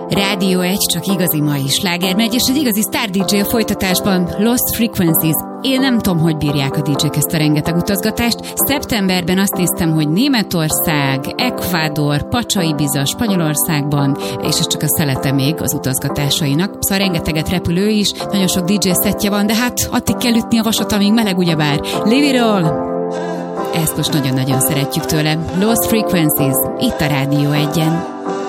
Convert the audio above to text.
Rádió 1, csak igazi mai slágermegy, és egy igazi Star DJ a folytatásban, Lost Frequencies. Én nem tudom, hogy bírják a DJ-k ezt a rengeteg utazgatást. Szeptemberben azt néztem, hogy Németország, Ecuador, Pacsa-Ibiza, Spanyolországban, és ez csak a szelete még az utazgatásainak. Szóval rengeteget repülő is, nagyon sok DJ szettje van, de hát addig kell ütni a vasat, amíg meleg ugyebár. Live it all! Ezt most nagyon-nagyon szeretjük tőle. Lost Frequencies, itt a Rádió 1-en.